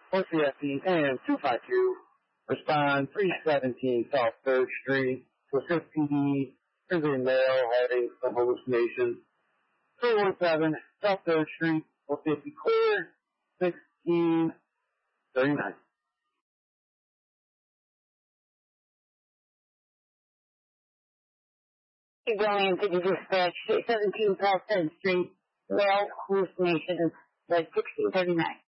OCFD and 252. Respond 317 South 3rd Street to assist PD. There's a male having some hallucinations. 317 South 3rd Street, OCFD clear, 1639. William, could you dispatch 17 South 3rd Street, male hallucinations, 1639.